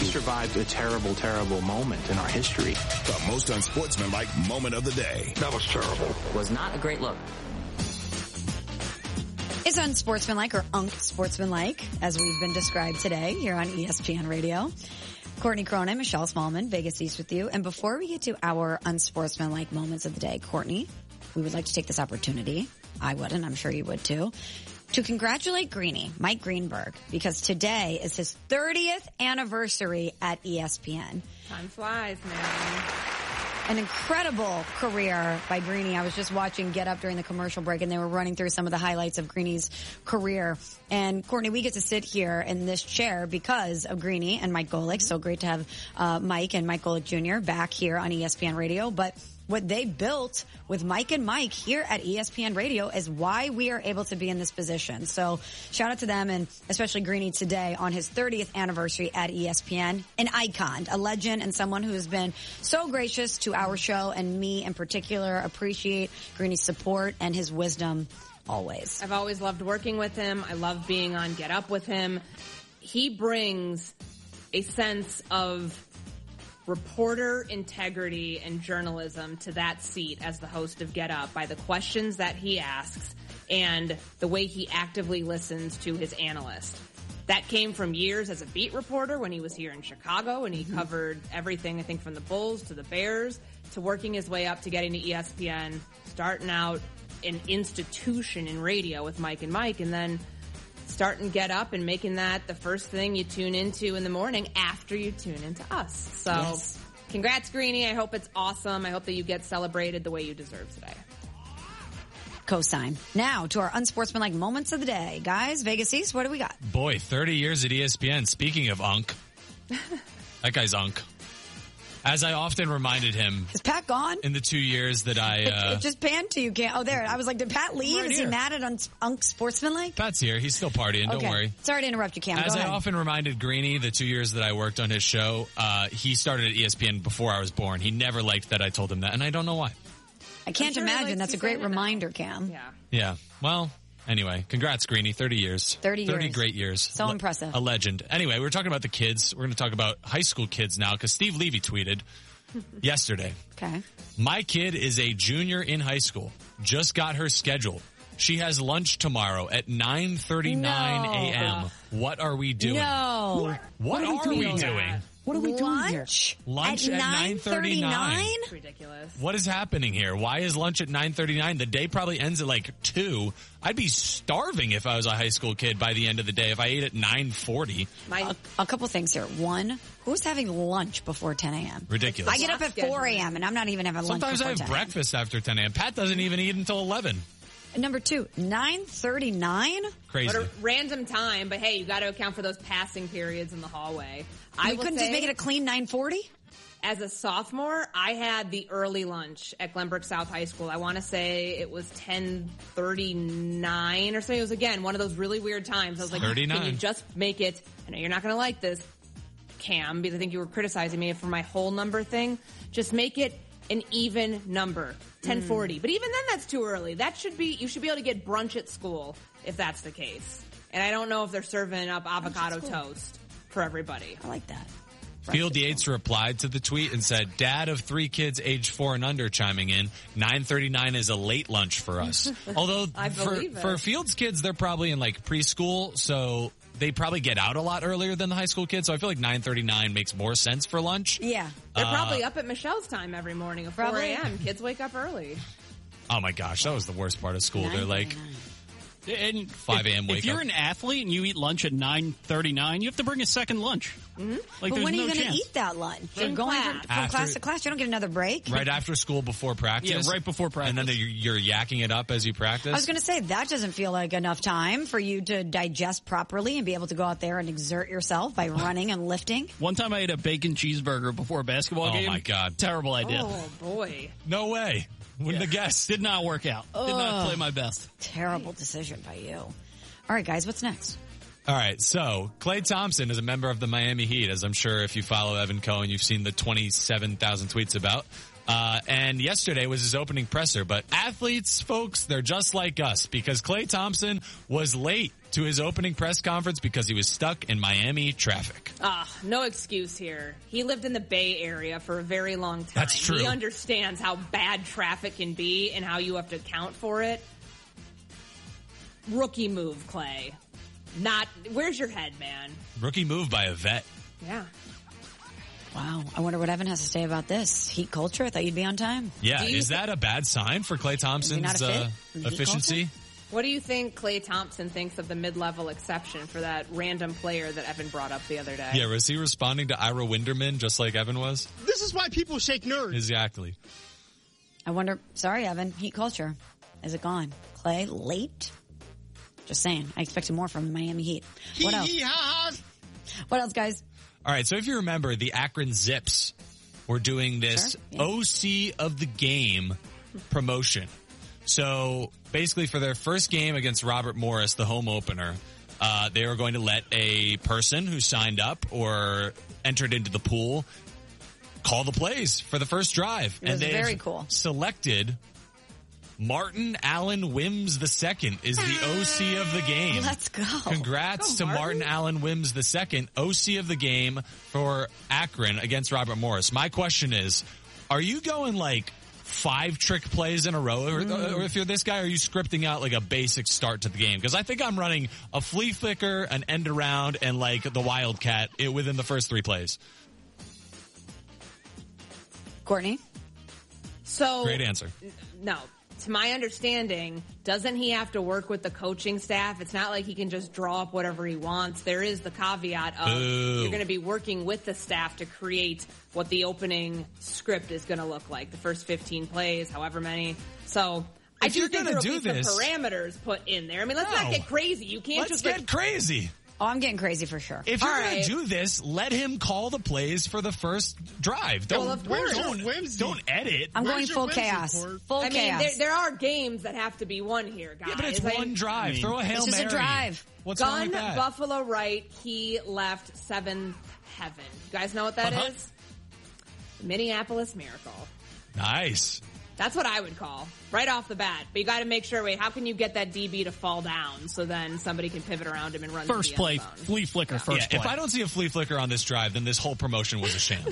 We survived a terrible, terrible moment in our history. The most unsportsmanlike moment of the day. That was terrible. Was not a great look. It's unsportsmanlike or unsportsmanlike, as we've been described today here on ESPN Radio. Courtney Cronin, Michelle Smallman, Vegas East with you. And before we get to our unsportsmanlike moments of the day, Courtney, we would like to take this opportunity, I would, and I'm sure you would too, to congratulate Greeny, Mike Greenberg, because today is his 30th anniversary at ESPN. Time flies, man. An incredible career by Greeny. I was just watching Get Up during the commercial break, and they were running through some of the highlights of Greeny's career. And Courtney, we get to sit here in this chair because of Greeny and Mike Golick. So great to have Mike and Mike Golick Jr. back here on ESPN Radio. But what they built with Mike and Mike here at ESPN Radio is why we are able to be in this position. So shout out to them, and especially Greeny today on his 30th anniversary at ESPN. An icon, a legend, and someone who has been so gracious to our show and me in particular. Appreciate Greeny's support and his wisdom always. I've always loved working with him. I love being on Get Up with him. He brings a sense of reporter integrity and journalism to that seat as the host of Get Up by the questions that he asks and the way he actively listens to his analyst. That came from years as a beat reporter when he was here in Chicago and he covered everything, I think, from the Bulls to the Bears to working his way up to getting to ESPN, starting out an institution in radio with Mike and Mike, and then starting Get Up and making that the first thing you tune into in the morning after you tune into us. So, yes. Congrats, Greeny. I hope it's awesome. I hope that you get celebrated the way you deserve today. Cosign. Now to our unsportsmanlike moments of the day. Guys, Vegas East, what do we got? Boy, 30 years at ESPN. Speaking of Unk, that guy's Unk. As I often reminded him. Is Pat gone? In the 2 years that I... it just panned to you. Oh, there. I was like, did Pat leave? Is he mad at unsportsmanlike? Pat's here. He's still partying. Okay. Don't worry. Sorry to interrupt you, Cam. As Go ahead. I often reminded Greeny, the 2 years that I worked on his show, he started at ESPN before I was born. He never liked that I told him that, and I don't know why. I can't imagine. That's a great reminder, Cam. Yeah. Yeah. Well... Anyway, congrats, Greeny. 30 years. 30 great years. So impressive. A legend. Anyway, we're talking about the kids. We're going to talk about high school kids now because Steve Levy tweeted yesterday. Okay. My kid is a junior in high school. Just got her scheduled. She has lunch tomorrow at 9:39 a.m. What are we doing? No. What are we doing? What are we doing here? Lunch at 9:39? It's ridiculous. What is happening here? Why is lunch at 9:39? The day probably ends at like 2. I'd be starving if I was a high school kid by the end of the day if I ate at 9:40. A couple things here. One, who's having lunch before 10 a.m.? Ridiculous. I get up at 4 a.m. and I'm not even having lunch before 10 Sometimes I have breakfast after 10 a.m. Pat doesn't even eat until 11. And number 2, 9:39? Crazy. What a random time, but hey, you got to account for those passing periods in the hallway. You couldn't just make it a clean 9:40? As a sophomore, I had the early lunch at Glenbrook South High School. I want to say it was 10:39 or something. It was, again, one of those really weird times. I was like, 39. Can you just make it? I know you're not going to like this, Cam, because I think you were criticizing me for my whole number thing. Just make it an even number, 10:40. But even then, that's too early. You should be able to get brunch at school if that's the case. And I don't know if they're serving up avocado toast for everybody. I like that. Field Yates replied to the tweet and said, Dad of 3 kids age 4 and under chiming in, 9:39 is a late lunch for us. Although for Field's kids, they're probably in like preschool, so they probably get out a lot earlier than the high school kids. So I feel like 9:39 makes more sense for lunch. Yeah. They're probably up at Michelle's time every morning at 4 a.m. Kids wake up early. Oh my gosh, that was the worst part of school. They're like... And 5 a.m. wake up. If you're an athlete and you eat lunch at 9:39, you have to bring a second lunch. Mm-hmm. Like, but when are you no going to chance. eat that lunch? You're In going class. from class to class. You don't get another break? Right after school before practice? Yeah, right before practice. And then you're yakking it up as you practice? I was going to say, that doesn't feel like enough time for you to digest properly and be able to go out there and exert yourself by running and lifting. One time I ate a bacon cheeseburger before a basketball game. Oh, my God. Terrible idea. Oh, boy. No way. Wouldn't have guessed. Did not work out. Did not play my best. Terrible decision by you. All right, guys, what's next? All right, so Klay Thompson is a member of the Miami Heat, as I'm sure if you follow Evan Cohen, you've seen the 27,000 tweets about. And yesterday was his opening presser. But athletes, folks, they're just like us because Klay Thompson was late to his opening press conference because he was stuck in Miami traffic. No excuse here. He lived in the Bay Area for a very long time. That's true. He understands how bad traffic can be and how you have to account for it. Rookie move, Klay. Where's your head, man? Rookie move by a vet. Yeah. Wow. I wonder what Evan has to say about this. Heat culture? I thought you'd be on time. Yeah. Is that a bad sign for Klay Thompson's efficiency? What do you think Klay Thompson thinks of the mid-level exception for that random player that Evan brought up the other day? Yeah, was he responding to Ira Winderman just like Evan was? This is why people shake nerds. Exactly. I wonder, sorry, Evan, heat culture. Is it gone? Klay, late? Just saying. I expected more from the Miami Heat. What else? What else, guys? All right, so if you remember, the Akron Zips were doing this OC of the game promotion. So basically for their first game against Robert Morris, the home opener, they were going to let a person who signed up or entered into the pool call the plays for the first drive. It was very cool. Selected Martin Allen Wims II is the OC of the game. Let's go. Congrats to Martin Allen Wims II, OC of the game for Akron against Robert Morris. My question is, are you going like 5 trick plays in a row? Or if you're this guy, are you scripting out like a basic start to the game? Because I think I'm running a flea flicker, an end around, and like the Wildcat within the first 3 plays. Courtney? So great answer. No. To my understanding, doesn't he have to work with the coaching staff? It's not like he can just draw up whatever he wants. There is the caveat of you're going to be working with the staff to create what the opening script is going to look like. The first 15 plays, however many. So I do think there will be some parameters put in there. I mean, let's not get crazy. You can't just get crazy. Oh, I'm getting crazy for sure. If you're going to do this, let him call the plays for the first drive. Don't edit. I'm going full chaos. Full chaos. I mean, there are games that have to be won here, guys. Yeah, but it's one drive. Throw a Hail Mary. It's just a drive. What's wrong with that? Buffalo Wright, he left 7th heaven. You guys know what that is? Minneapolis Miracle. Nice. That's what I would call right off the bat. But you got to make sure, how can you get that DB to fall down so then somebody can pivot around him and run first play, flea flicker, first play. If I don't see a flea flicker on this drive, then this whole promotion was a sham.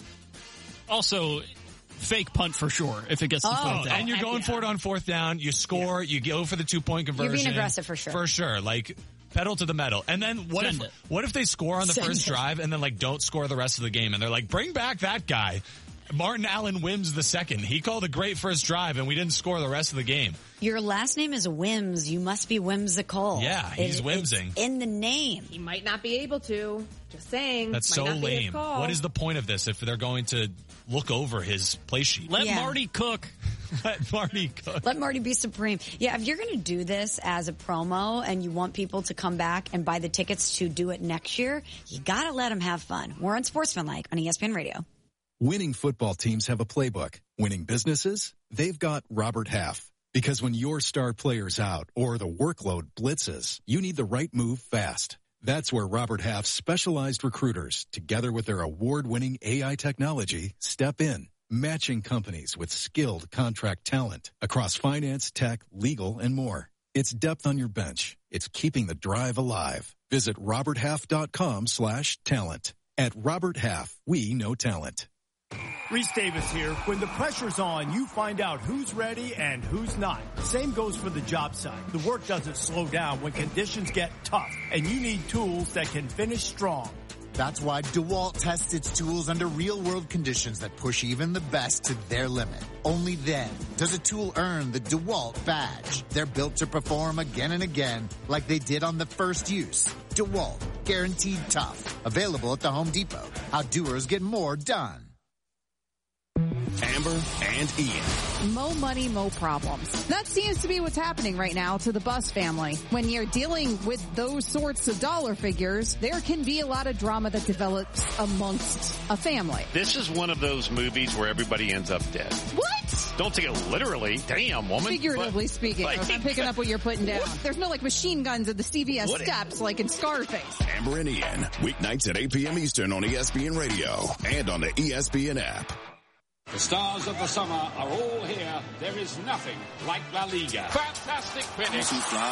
Also, fake punt for sure if it gets to 4th down. And you're going for it on 4th down. You score. You go for the 2-point conversion. You're being aggressive for sure. For sure. Like, pedal to the metal. And then what if they score on the first drive and then like don't score the rest of the game and they're like, bring back that guy. Martin Allen Wims II. He called a great first drive, and we didn't score the rest of the game. Your last name is Wims. You must be whimsical. Yeah, he's whimsing. It's in the name. He might not be able to. Just saying. That's so lame. What is the point of this if they're going to look over his play sheet? Let Marty cook. Let Marty cook. Let Marty be supreme. Yeah, if you're going to do this as a promo and you want people to come back and buy the tickets to do it next year, you got to let them have fun. We're on Sportsmanlike on ESPN Radio. Winning football teams have a playbook. Winning businesses, they've got Robert Half. Because when your star player's out or the workload blitzes, you need the right move fast. That's where Robert Half's specialized recruiters, together with their award-winning AI technology, step in, matching companies with skilled contract talent across finance, tech, legal, and more. It's depth on your bench. It's keeping the drive alive. Visit roberthalf.com/talent. At Robert Half, we know talent. Reese Davis here. When the pressure's on, you find out who's ready and who's not. Same goes for the job site. The work doesn't slow down when conditions get tough, and you need tools that can finish strong. That's why DeWalt tests its tools under real-world conditions that push even the best to their limit. Only then does a tool earn the DeWalt badge. They're built to perform again and again like they did on the first use. DeWalt, guaranteed tough. Available at the Home Depot. How doers get more done. Amber and Ian. Mo money, mo problems. That seems to be what's happening right now to the Buss family. When you're dealing with those sorts of dollar figures, there can be a lot of drama that develops amongst a family. This is one of those movies where everybody ends up dead. What? Don't take it literally. Damn, woman. Figuratively speaking. I'm picking up what you're putting down. There's no like machine guns at the CVS steps like in Scarface. Amber and Ian, weeknights at 8 p.m. Eastern on ESPN Radio and on the ESPN app. The stars of the summer are all here. There is nothing like La Liga. Fantastic finish.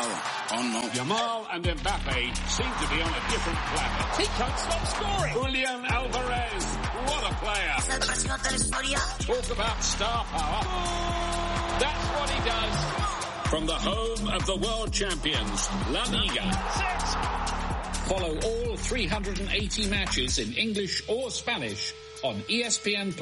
Yamal and Mbappe seem to be on a different planet. He can't stop scoring. Julian Alvarez, what a player. Talk about star power. That's what he does. From the home of the world champions, La Liga. Follow all 380 matches in English or Spanish on ESPN+.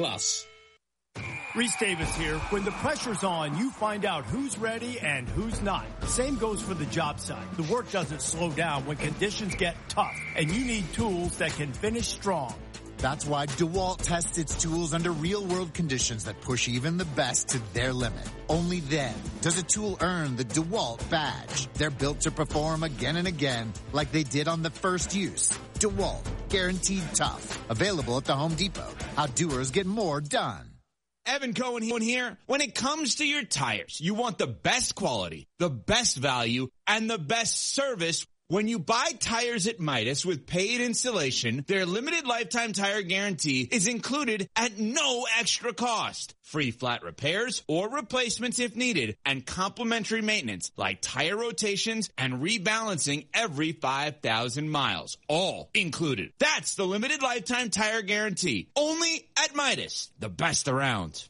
Reese Davis here. When the pressure's on, you find out who's ready and who's not. Same goes for the job site. The work doesn't slow down when conditions get tough, and you need tools that can finish strong. That's why DeWalt tests its tools under real-world conditions that push even the best to their limit. Only then does a tool earn the DeWalt badge. They're built to perform again and again like they did on the first use. DeWalt, guaranteed tough. Available at the Home Depot. How doers get more done. Evan Cohen here. When it comes to your tires, you want the best quality, the best value, and the best service. When you buy tires at Midas with paid installation, their limited lifetime tire guarantee is included at no extra cost. Free flat repairs or replacements if needed, and complimentary maintenance like tire rotations and rebalancing every 5,000 miles. All included. That's the limited lifetime tire guarantee. Only at Midas, the best around.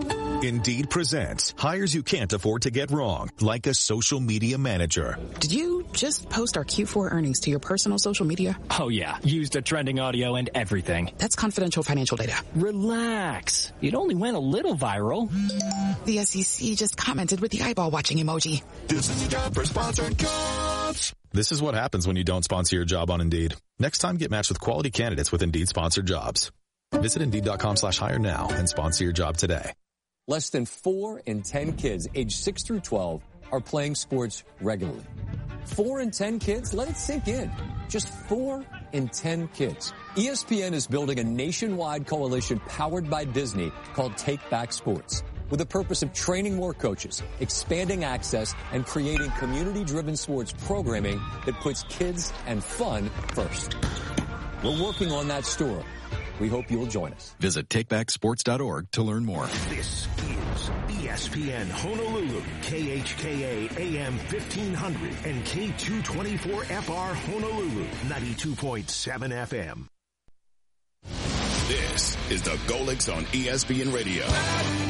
Indeed presents hires you can't afford to get wrong, like a social media manager. Did you just post our Q4 earnings to your personal social media? Oh yeah, used a trending audio and everything. That's confidential financial data. Relax. It only went a little viral. The SEC just commented with the eyeball watching emoji. This is your job for sponsored jobs. This is what happens when you don't sponsor your job on Indeed. Next time, get matched with quality candidates with Indeed sponsored jobs. Visit Indeed.com/hire now and sponsor your job today. Less than 4 in 10 kids aged 6 through 12 are playing sports regularly. 4 in 10 kids? Let it sink in. Just 4 in 10 kids. ESPN is building a nationwide coalition powered by Disney called Take Back Sports, with the purpose of training more coaches, expanding access, and creating community-driven sports programming that puts kids and fun first. We're working on that story. We hope you'll join us. Visit takebacksports.org to learn more. This is ESPN Honolulu, KHKA AM 1500 and K224FR Honolulu, 92.7 FM. This is the Golix on ESPN Radio.